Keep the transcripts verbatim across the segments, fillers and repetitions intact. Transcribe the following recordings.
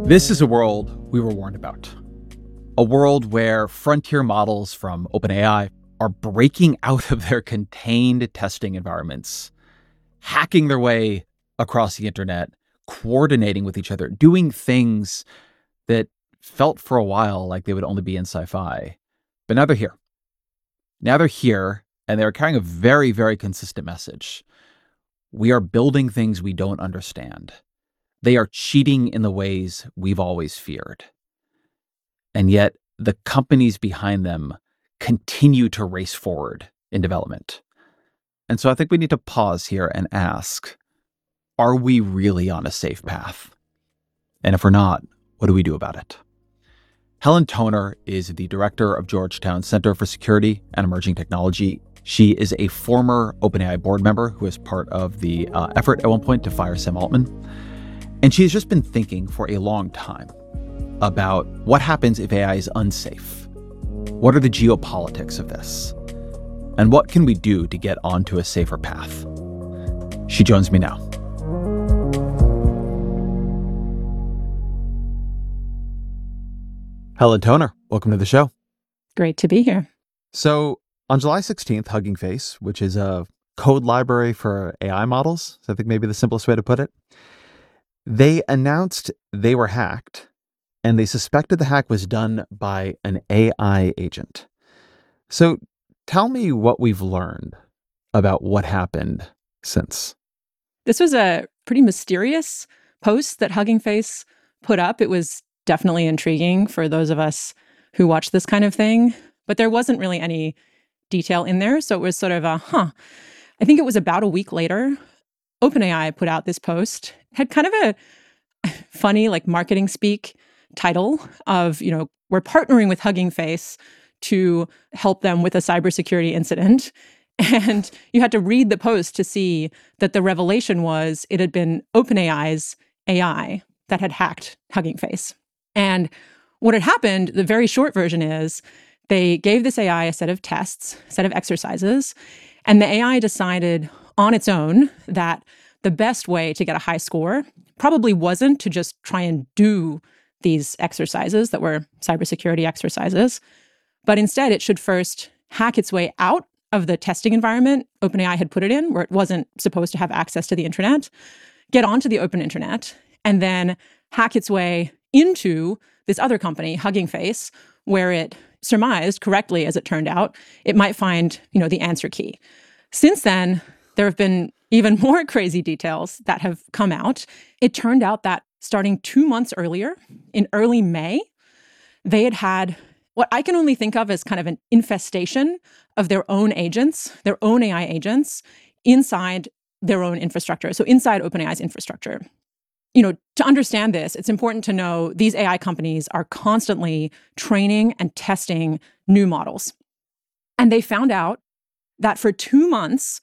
This is a world we were warned about. A world where frontier models from OpenAI are breaking out of their contained testing environments, hacking their way across the internet, coordinating with each other, doing things that felt for a while like they would only be in sci-fi. But now they're here. Now they're here, and they're carrying a very, very consistent message. We are building things we don't understand. They are cheating in the ways we've always feared. And yet the companies behind them continue to race forward in development. And so I think we need to pause here and ask, are we really on a safe path? And if we're not, what do we do about it? Helen Toner is the director of Georgetown Center for Security and Emerging Technology. She is a former OpenAI board member who was part of the uh, effort at one point to fire Sam Altman. And she's just been thinking for a long time about what happens if A I is unsafe. What are the geopolitics of this? And what can we do to get onto a safer path? She joins me now. Helen Toner, welcome to the show. Great to be here. So on July sixteenth, Hugging Face, which is a code library for A I models, so I think maybe the simplest way to put it, they announced they were hacked, and they suspected the hack was done by an A I agent. So tell me what we've learned about what happened since. This was a pretty mysterious post that Hugging Face put up. It was definitely intriguing for those of us who watch this kind of thing, but there wasn't really any detail in there. So it was sort of a, huh. I think it was about a week later, OpenAI put out this post. It had kind of a funny, like marketing speak title of, you know, we're partnering with Hugging Face to help them with a cybersecurity incident. And you had to read the post to see that the revelation was it had been OpenAI's A I that had hacked Hugging Face. And what had happened, the very short version is they gave this A I a set of tests, a set of exercises, and the A I decided on its own that the best way to get a high score probably wasn't to just try and do these exercises that were cybersecurity exercises, but instead it should first hack its way out of the testing environment OpenAI had put it in, where it wasn't supposed to have access to the internet, get onto the open internet, and then hack its way into this other company, Hugging Face, where it surmised correctly, as it turned out, it might find, you know, the answer key. Since then, there have been even more crazy details that have come out. It turned out that starting two months earlier, in early May, they had had what I can only think of as kind of an infestation of their own agents, their own A I agents, inside their own infrastructure, so inside OpenAI's infrastructure. You know, to understand this, it's important to know these A I companies are constantly training and testing new models. And they found out that for two months,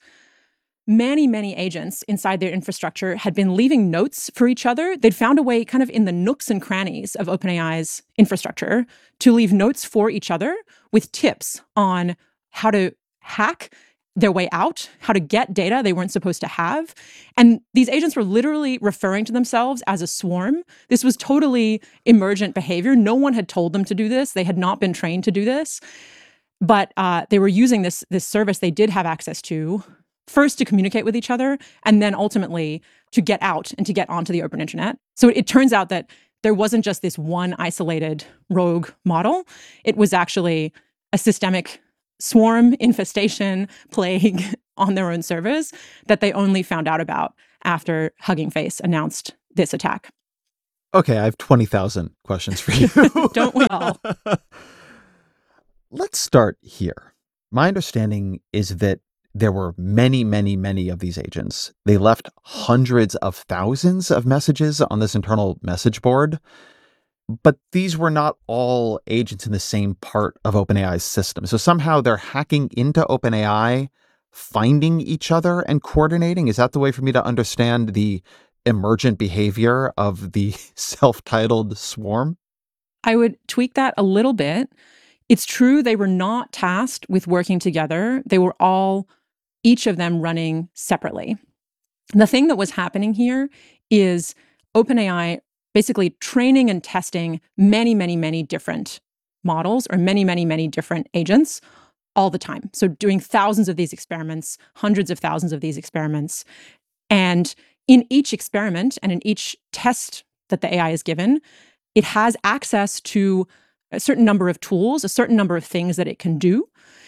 many, many agents inside their infrastructure had been leaving notes for each other. They'd found a way kind of in the nooks and crannies of OpenAI's infrastructure to leave notes for each other with tips on how to hack their way out, how to get data they weren't supposed to have. And these agents were literally referring to themselves as a swarm. This was totally emergent behavior. No one had told them to do this. They had not been trained to do this. But uh, they were using this, this service they did have access to, first to communicate with each other, and then ultimately to get out and to get onto the open internet. So it, it turns out that there wasn't just this one isolated rogue model. It was actually a systemic swarm, infestation, plague on their own servers that they only found out about after Hugging Face announced this attack. Okay, I have twenty thousand questions for you. Don't we all? Let's start here. My understanding is that there were many, many, many of these agents. They left hundreds of thousands of messages on this internal message board. But these were not all agents in the same part of OpenAI's system. So somehow they're hacking into OpenAI, finding each other and coordinating. Is that the way for me to understand the emergent behavior of the self-titled swarm? I would tweak that a little bit. It's true they were not tasked with working together. They were all, each of them running separately. The thing that was happening here is OpenAI basically training and testing many, many, many different models or many, many, many different agents all the time. So doing thousands of these experiments, hundreds of thousands of these experiments. And in each experiment and in each test that the A I is given, it has access to a certain number of tools, a certain number of things that it can do.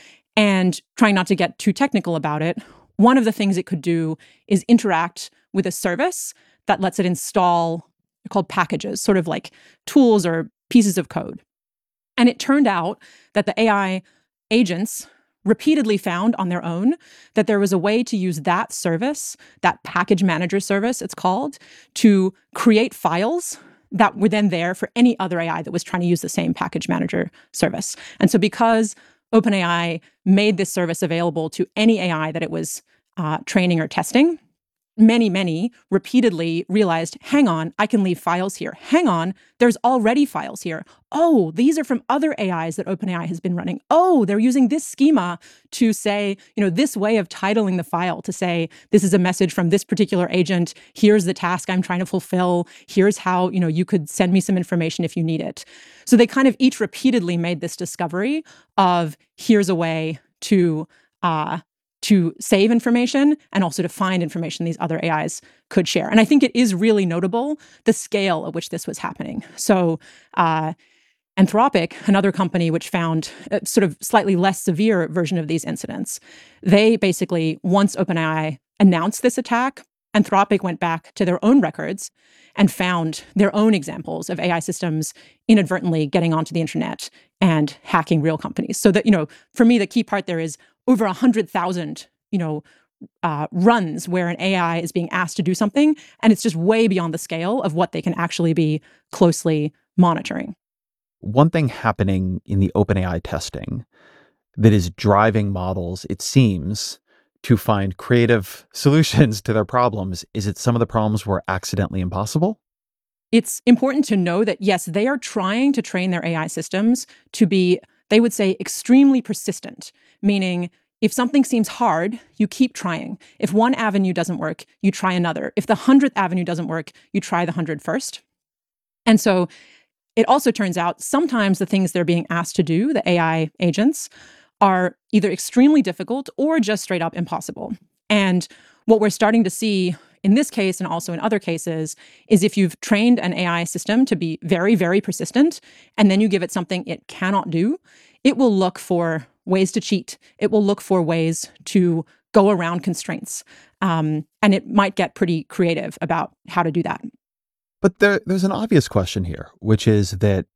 And trying not to get too technical about it, one of the things it could do is interact with a service that lets it install, they're called packages, sort of like tools or pieces of code. And it turned out that the A I agents repeatedly found on their own that there was a way to use that service, that package manager service, it's called, to create files that were then there for any other A I that was trying to use the same package manager service. And so because OpenAI made this service available to any A I that it was uh, training or testing, many, many repeatedly realized, hang on, I can leave files here. Hang on, there's already files here. Oh, these are from other A Is that OpenAI has been running. Oh, they're using this schema to say, you know, this way of titling the file to say, this is a message from this particular agent. Here's the task I'm trying to fulfill. Here's how, you know, you could send me some information if you need it. So they kind of each repeatedly made this discovery of here's a way to, uh, to save information and also to find information these other A Is could share. And I think it is really notable the scale at which this was happening. So uh, Anthropic, another company which found a sort of slightly less severe version of these incidents, they basically, once OpenAI announced this attack, Anthropic went back to their own records and found their own examples of A I systems inadvertently getting onto the internet and hacking real companies. So that, you know, for me, the key part there is over one hundred thousand, you know, uh, runs where an A I is being asked to do something, and it's just way beyond the scale of what they can actually be closely monitoring. One thing happening in the OpenAI testing that is driving models, it seems, to find creative solutions to their problems is that some of the problems were accidentally impossible? It's important to know that, yes, they are trying to train their A I systems to be, they would say, extremely persistent, meaning if something seems hard, you keep trying. If one avenue doesn't work, you try another. If the hundredth avenue doesn't work, you try the hundred first. And so it also turns out sometimes the things they're being asked to do, the A I agents, are either extremely difficult or just straight up impossible. And what we're starting to see in this case and also in other cases is if you've trained an A I system to be very, very persistent, and then you give it something it cannot do, it will look for ways to cheat. It will look for ways to go around constraints. Um, and it might get pretty creative about how to do that. But there, there's an obvious question here, which is that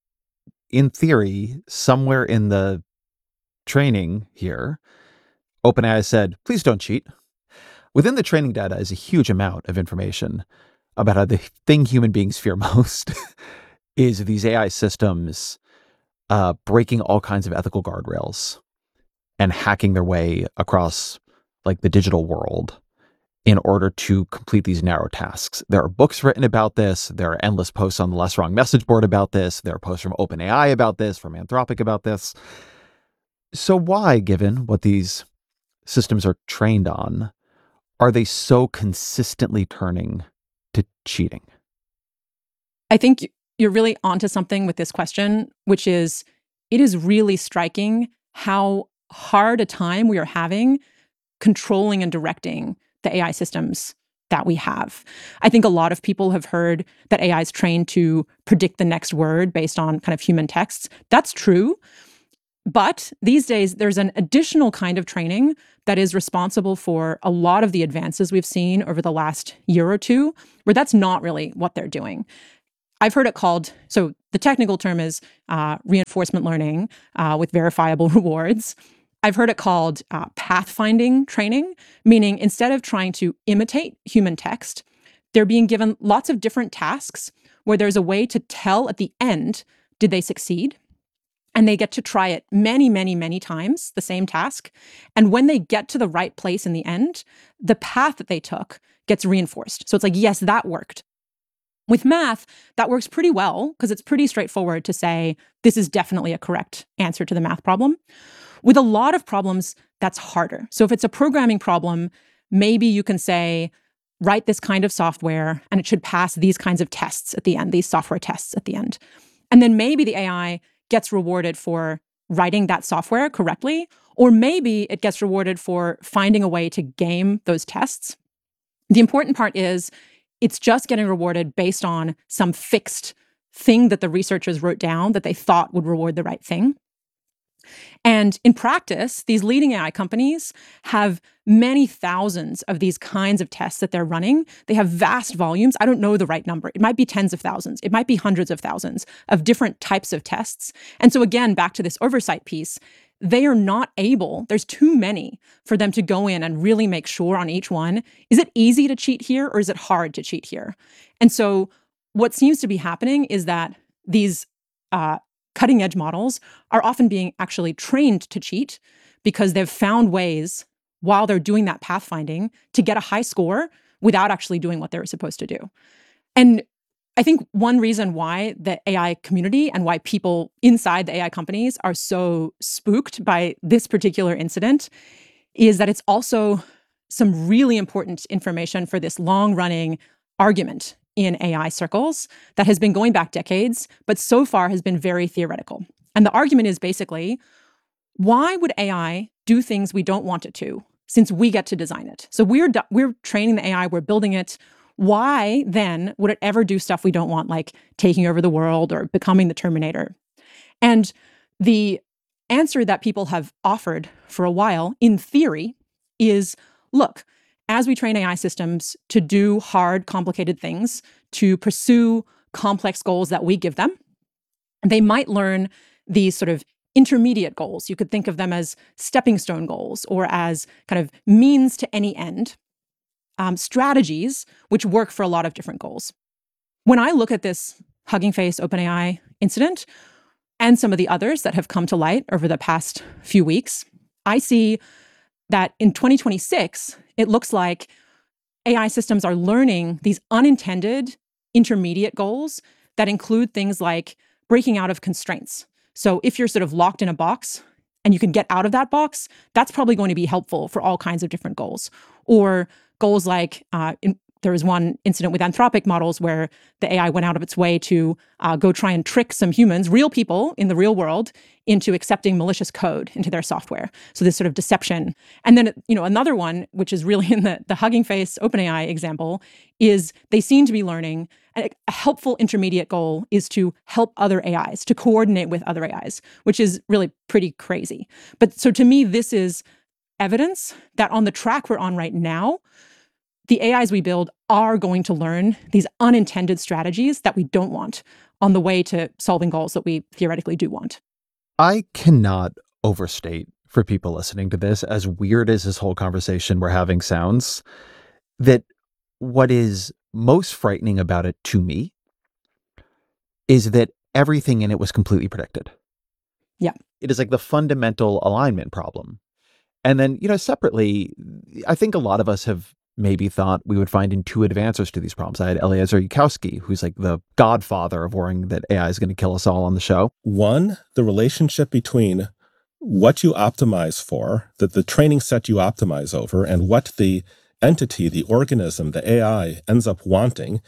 in theory, somewhere in the training here, OpenAI said, please don't cheat. Within the training data is a huge amount of information about how the thing human beings fear most is these A I systems uh, breaking all kinds of ethical guardrails and hacking their way across like the digital world in order to complete these narrow tasks. There are books written about this. There are endless posts on the Less Wrong message board about this. There are posts from OpenAI about this, from Anthropic about this. So why, given what these systems are trained on, are they so consistently turning to cheating? I think you're really onto something with this question, which is it is really striking how hard a time we are having controlling and directing the A I systems that we have. I think a lot of people have heard that A I is trained to predict the next word based on kind of human texts. That's true. But these days, there's an additional kind of training that is responsible for a lot of the advances we've seen over the last year or two, where that's not really what they're doing. I've heard it called, so the technical term is uh, reinforcement learning uh, with verifiable rewards. I've heard it called uh, pathfinding training, meaning instead of trying to imitate human text, they're being given lots of different tasks where there's a way to tell at the end, did they succeed? And they get to try it many, many, many times, the same task. And when they get to the right place in the end, the path that they took gets reinforced. So it's like, yes, that worked. With math, that works pretty well because it's pretty straightforward to say, this is definitely a correct answer to the math problem. With a lot of problems, that's harder. So if it's a programming problem, maybe you can say, write this kind of software and it should pass these kinds of tests at the end, these software tests at the end. And then maybe the A I gets rewarded for writing that software correctly, or maybe it gets rewarded for finding a way to game those tests. The important part is it's just getting rewarded based on some fixed thing that the researchers wrote down that they thought would reward the right thing. And in practice, these leading A I companies have many thousands of these kinds of tests that they're running. They have vast volumes. I don't know the right number. It might be tens of thousands. It might be hundreds of thousands of different types of tests. And so again, back to this oversight piece, they are not able, there's too many for them to go in and really make sure on each one, is it easy to cheat here or is it hard to cheat here? And so what seems to be happening is that these uh, cutting edge models are often being actually trained to cheat because they've found ways while they're doing that pathfinding to get a high score without actually doing what they were supposed to do. And I think one reason why the A I community and why people inside the A I companies are so spooked by this particular incident is that it's also some really important information for this long-running argument in A I circles that has been going back decades, but so far has been very theoretical. And the argument is basically, why would A I do things we don't want it to, since we get to design it? So we're we're training the A I, we're building it. Why then would it ever do stuff we don't want, like taking over the world or becoming the Terminator? And the answer that people have offered for a while, in theory, is, look, as we train A I systems to do hard, complicated things, to pursue complex goals that we give them, they might learn these sort of intermediate goals. You could think of them as stepping stone goals or as kind of means to any end, um, strategies which work for a lot of different goals. When I look at this Hugging Face OpenAI incident and some of the others that have come to light over the past few weeks, I see that in twenty twenty-six, it looks like A I systems are learning these unintended intermediate goals that include things like breaking out of constraints. So if you're sort of locked in a box and you can get out of that box, that's probably going to be helpful for all kinds of different goals. Or goals like, uh, in, there was one incident with Anthropic models where the A I went out of its way to uh, go try and trick some humans, real people in the real world, into accepting malicious code into their software. So this sort of deception. And then, you know, another one, which is really in the, the Hugging Face OpenAI example, is they seem to be learning a, a helpful intermediate goal is to help other A Is, to coordinate with other A Is, which is really pretty crazy. But so to me, this is evidence that on the track we're on right now, the A Is we build are going to learn these unintended strategies that we don't want on the way to solving goals that we theoretically do want. I cannot overstate for people listening to this, as weird as this whole conversation we're having sounds, that what is most frightening about it to me is that everything in it was completely predicted. Yeah. It is like the fundamental alignment problem. And then, you know, separately, I think a lot of us have maybe thought we would find intuitive answers to these problems. I had Eliezer Yudkowsky, who's like the godfather of worrying that A I is going to kill us all on the show. One, the relationship between what you optimize for, that the training set you optimize over, and what the entity, the organism, the A I ends up wanting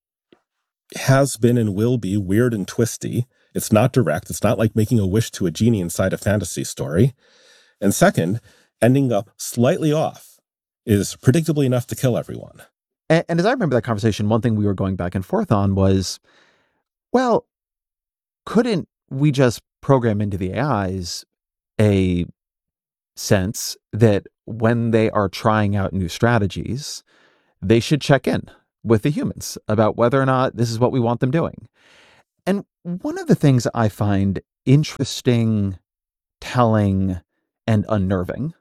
has been and will be weird and twisty. It's not direct. It's not like making a wish to a genie inside a fantasy story. And second, ending up slightly off is predictably enough to kill everyone. And, and as I remember that conversation, one thing we were going back and forth on was, well, couldn't we just program into the A Is a sense that when they are trying out new strategies, they should check in with the humans about whether or not this is what we want them doing? And one of the things I find interesting, telling, and unnerving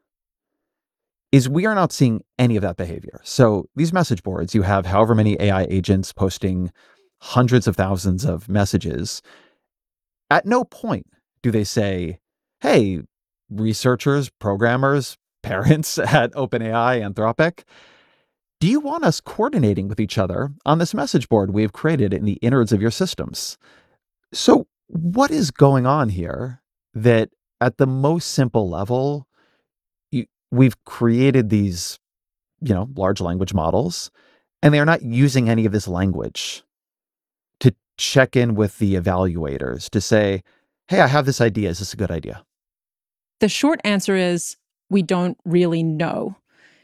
is we are not seeing any of that behavior. So these message boards, you have however many A I agents posting hundreds of thousands of messages. At no point do they say, hey, researchers, programmers, parents at OpenAI, Anthropic, do you want us coordinating with each other on this message board we have created in the innards of your systems? So what is going on here that at the most simple level, we've created these, you know, large language models And they're not using any of this language to check in with the evaluators to say, hey, I have this idea. Is this a good idea? The short answer is we don't really know.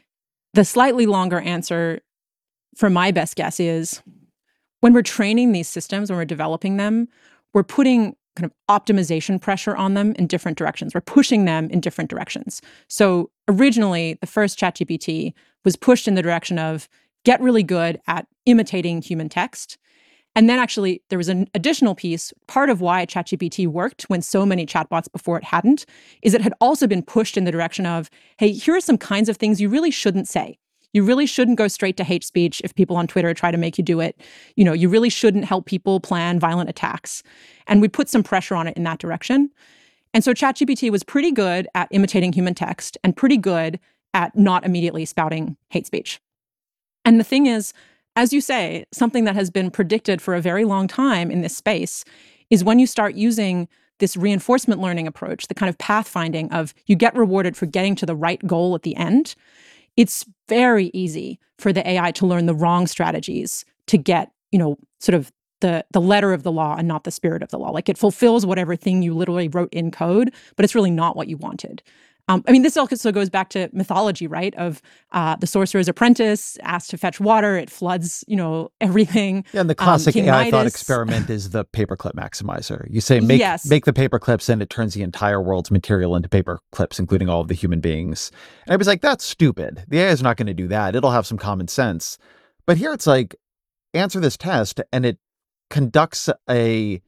The slightly longer answer, for my best guess, is when we're training these systems, when we're developing them, we're putting kind of optimization pressure on them in different directions. We're pushing them in different directions. So originally, the first ChatGPT was pushed in the direction of get really good at imitating human text. And then actually, there was an additional piece. Part of why ChatGPT worked when so many chatbots before it hadn't, is it had also been pushed in the direction of, hey, here are some kinds of things you really shouldn't say. You really shouldn't go straight to hate speech if people on Twitter try to make you do it. You know, you really shouldn't help people plan violent attacks. And we put some pressure on it in that direction. And so ChatGPT was pretty good at imitating human text and pretty good at not immediately spouting hate speech. And the thing is, as you say, something that has been predicted for a very long time in this space is when you start using this reinforcement learning approach, the kind of pathfinding of you get rewarded for getting to the right goal at the end, it's very easy for the A I to learn the wrong strategies to get, you know, sort of the, the letter of the law and not the spirit of the law. Like it fulfills whatever thing you literally wrote in code, but it's really not what you wanted. Um, I mean, this also goes back to mythology, right? Of uh, the sorcerer's apprentice asked to fetch water, it floods, you know, everything. Yeah, and the classic um, A I thought Midas. experiment is the paperclip maximizer. You say make Yes. make the paperclips, and it turns the entire world's material into paperclips, including all of the human beings. And I was like, that's stupid. The A I is not going to do that. It'll have some common sense. But here it's like, answer this test, and it conducts a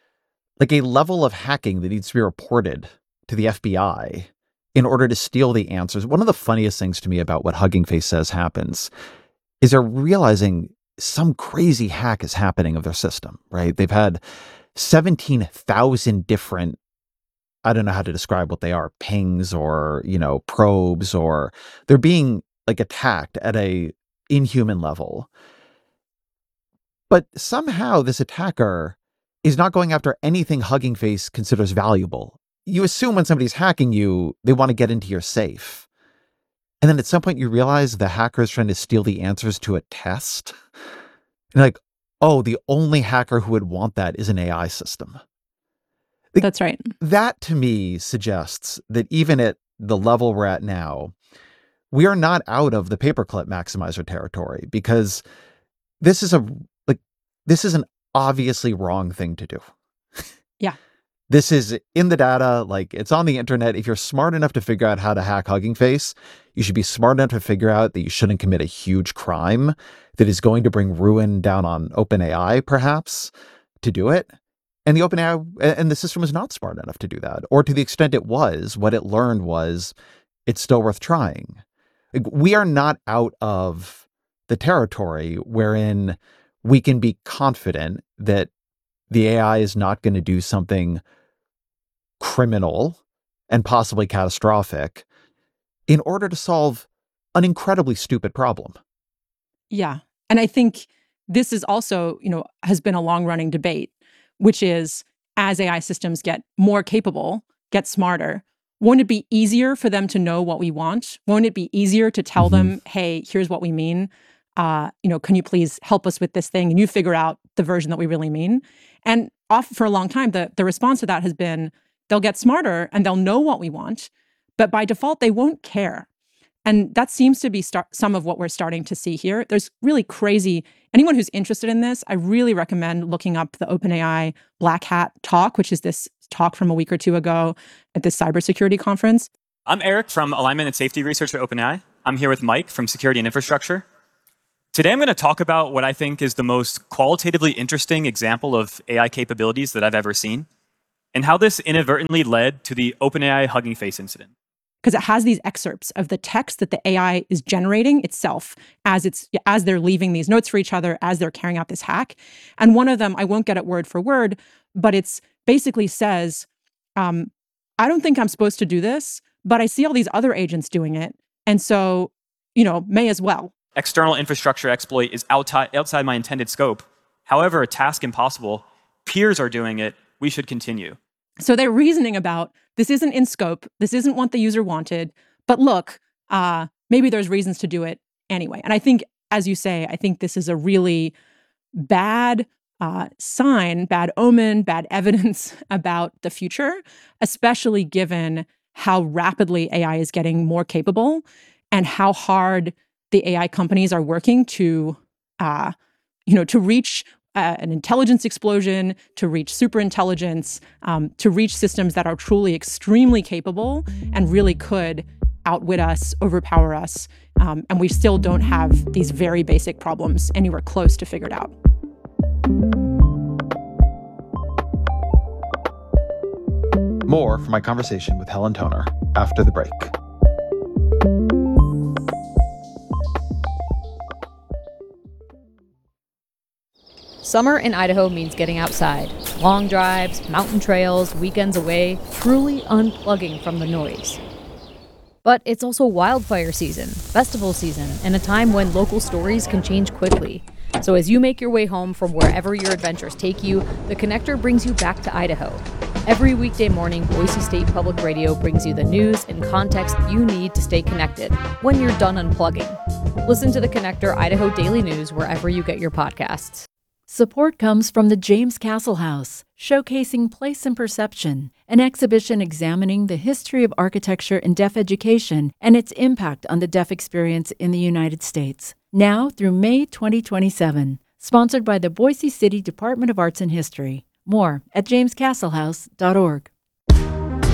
like a level of hacking that needs to be reported to the F B I in order to steal the answers. One of the funniest things to me about what Hugging Face says happens is they're realizing some crazy hack is happening of their system, right? They've had seventeen thousand different, I don't know how to describe what they are, pings or, you know, probes, or they're being like attacked at a inhuman level. But somehow this attacker is not going after anything Hugging Face considers valuable. You assume when somebody's hacking you, they want to get into your safe. And then at some point you realize the hacker is trying to steal the answers to a test. And you're like, oh, the only hacker who would want that is an A I system. Like, That's right. that to me suggests that even at the level we're at now, we are not out of the paperclip maximizer territory, because this is a like this is an obviously wrong thing to do. Yeah. This is in the data, like it's on the internet. If you're smart enough to figure out how to hack Hugging Face, you should be smart enough to figure out that you shouldn't commit a huge crime that is going to bring ruin down on OpenAI, perhaps, to do it. And the OpenAI and the system was not smart enough to do that. Or to the extent it was, what it learned was it's still worth trying. Like, we are not out of the territory wherein we can be confident that the A I is not going to do something criminal and possibly catastrophic in order to solve an incredibly stupid problem. Yeah. And I think this is also, you know, has been a long running debate, which is as A I systems get more capable, get smarter, won't it be easier for them to know what we want? Won't it be easier to tell Mm-hmm. them, hey, here's what we mean? Uh, you know, can you please help us with this thing? And you figure out the version that we really mean. And off for a long time, the, the response to that has been, they'll get smarter and they'll know what we want, but by default, they won't care. And that seems to be start, some of what we're starting to see here. There's really crazy, anyone who's interested in this, I really recommend looking up the OpenAI Black Hat talk, which is this talk from a week or two ago at this cybersecurity conference. I'm Eric from Alignment and Safety Research at OpenAI. I'm here with Mike from Security and Infrastructure. Today I'm going to talk about what I think is the most qualitatively interesting example of A I capabilities that I've ever seen, and how this inadvertently led to the OpenAI Hugging Face incident. Because it has these excerpts of the text that the A I is generating itself as it's as they're leaving these notes for each other, as they're carrying out this hack. And one of them, I won't get it word for word, but it's basically says, um, I don't think I'm supposed to do this, but I see all these other agents doing it. And so, you know, may as well. External infrastructure exploit is outi- outside my intended scope. However, a task impossible. Peers are doing it. We should continue. So they're reasoning about, this isn't in scope, this isn't what the user wanted, but look, uh, maybe there's reasons to do it anyway. And I think as you say, I think this is a really bad uh, sign, bad omen, bad evidence about the future, especially given how rapidly A I is getting more capable and how hard the A I companies are working to, uh, you know, to reach uh, an intelligence explosion, to reach superintelligence, um, to reach systems that are truly extremely capable and really could outwit us, overpower us. Um, and we still don't have these very basic problems anywhere close to figured out. More from my conversation with Helen Toner after the break. Summer in Idaho means getting outside. Long drives, mountain trails, weekends away, truly unplugging from the noise. But it's also wildfire season, festival season, and a time when local stories can change quickly. So as you make your way home from wherever your adventures take you, The Connector brings you back to Idaho. Every weekday morning, Boise State Public Radio brings you the news and context you need to stay connected when you're done unplugging. Listen to The Connector Idaho Daily News wherever you get your podcasts. Support comes from the James Castle House, showcasing Place and Perception, an exhibition examining the history of architecture in deaf education and its impact on the deaf experience in the United States. Now through May twenty twenty-seven. Sponsored by the Boise City Department of Arts and History. More at james castle house dot org.